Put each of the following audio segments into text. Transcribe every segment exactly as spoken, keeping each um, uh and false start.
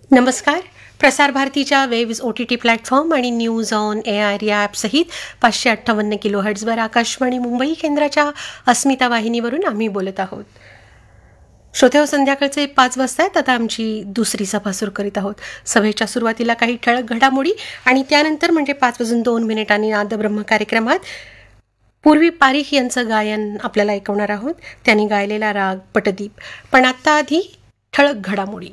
नमस्कार. प्रसार भारतीच्या waves O T T platform आणि न्यूज ऑन ए आर या ॲपसहित पाचशे अठ्ठावन्न किलो हर्ट्झवर आकाशवाणी मुंबई केंद्राच्या अस्मिता वाहिनीवरून आम्ही बोलत आहोत. श्रोतेहो, संध्याकाळचे पाच वाजता आहेत. आता आमची दुसरी सभा सुरू करीत आहोत. सभेच्या सुरुवातीला काही ठळक घडामोडी आणि त्यानंतर म्हणजे पाच वाजून दोन मिनिटांनी नादब्रह्म कार्यक्रमात पूर्वी पारिख यांचं गायन आपल्याला ऐकवणार आहोत. त्यांनी गायलेला राग पटदीप. पण आत्ता आधी ठळक घडामोडी.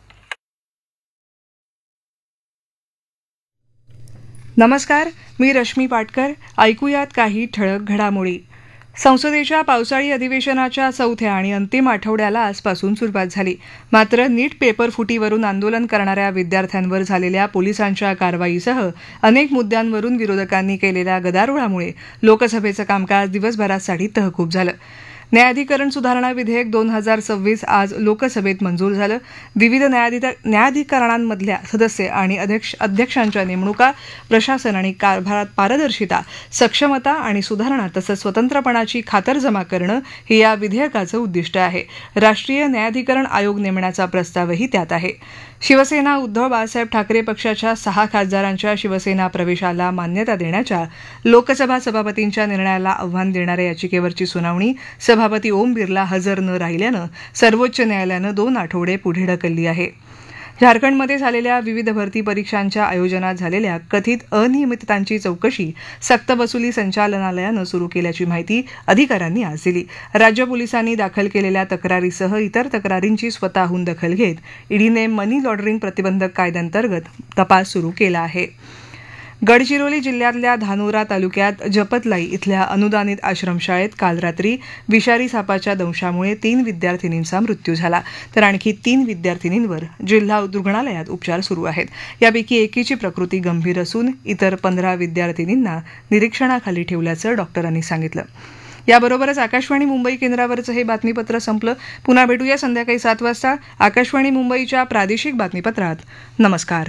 नमस्कार, मी रश्मी पाटकर. ऐकूयात काही ठळक घडामोडी. संसदेच्या पावसाळी अधिवेशनाच्या चौथ्या आणि अंतिम आठवड्याला आजपासून सुरुवात झाली. मात्र नीट पेपर फुटीवरून आंदोलन करणाऱ्या विद्यार्थ्यांवर झालेल्या पोलिसांच्या कारवाईसह अनेक मुद्द्यांवरून विरोधकांनी केलेल्या गदारोळामुळे लोकसभेचं कामकाज दिवसभरासाठी तहकूब झालं. न्यायाधिकरण सुधारणा विधेयक दोन हजार सव्वीस आज लोकसभेत मंजूर झालं. विविध न्यायाधिक न्यायाधिकरणांमधल्या सदस्य आणि अध्यक्ष अध्यक्षांच्या नेमणुका, प्रशासन आणि कारभारात पारदर्शिता, सक्षमता आणि सुधारणा तसंच स्वतंत्रपणाची खातरजमा करणं हे या विधेयकाचं उद्दिष्ट आहे. राष्ट्रीय न्यायाधिकरण आयोग नेमण्याचा प्रस्तावही त्यात आहे. शिवसेना उद्धव बाळासाहेब ठाकरे पक्षाच्या सहा खासदारांच्या शिवसेना प्रवेशाला मान्यता देण्याच्या लोकसभा सभापतींच्या निर्णयाला आव्हान देणाऱ्या याचिकेवरची सुनावणी सभापती ओम बिर्ला हजर न राहिल्यानं सर्वोच्च न्यायालयानं दोन आठवडे पुढे ढकलली आहे. झारखंडमध्ये झालेल्या विविध भरती परीक्षांच्या आयोजनात झालेल्या कथित अनियमिततांची चौकशी सक्तवसुली संचालनालयानं सुरू केल्याची माहिती अधिकाऱ्यांनी आज दिली. राज्य पोलिसांनी दाखल केलेल्या तक्रारीसह इतर तक्रारींची स्वतःहून दखल घेत ईडीने मनी लॉन्ड्रिंग प्रतिबंधक कायद्याअंतर्गत तपास सुरू केला आहे. गडचिरोली जिल्ह्यातल्या धानोरा तालुक्यात जपतलाई इथल्या अनुदानित आश्रमशाळेत काल रात्री विषारी सापाच्या दंशामुळे तीन विद्यार्थिनींचा मृत्यू झाला, तर आणखी तीन विद्यार्थिनींवर जिल्हा रुग्णालयात उपचार सुरू आहेत. यापैकी एकीची प्रकृती गंभीर असून इतर पंधरा विद्यार्थिनींना निरीक्षणाखाली ठेवल्याचं डॉक्टरांनी सांगितलं. याबरोबरच आकाशवाणी मुंबई केंद्रावरचं हे बातमीपत्र संपलं. पुन्हा भेटूया संध्याकाळी सात वाजता आकाशवाणी मुंबईच्या प्रादेशिक बातमीपत्रात. नमस्कार.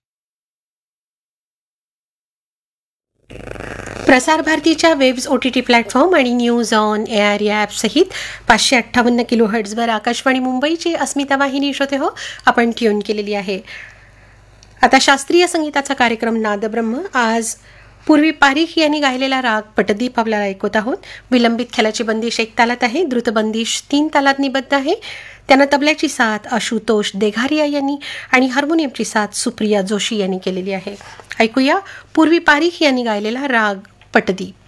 प्रसार भारतीच्या waves O T T platform आणि न्यूज ऑन ए आर या ॲपसहित पाचशे अठ्ठावन्न किलो हर्ट्झवर आकाशवाणी मुंबईची अस्मिता वाहिनी श्रोते हो आपण ट्यून केलेली आहे. आता शास्त्रीय संगीताचा कार्यक्रम नादब्रह्म. आज पूर्वी पारिख यांनी गायलेला राग पटदीप आपल्याला ऐकवत आहोत. विलंबित ख्यालाची बंदिश एक तालात आहे, द्रुत बंदिश तीन तालात निबद्ध आहे. त्यांना तबल्याची साथ आशुतोष देघारिया यांनी आणि हार्मोनियमची साथ सुप्रिया जोशी यांनी केलेली आहे. ऐकूया पूर्वी पारिख यांनी गायलेला राग पटदीप.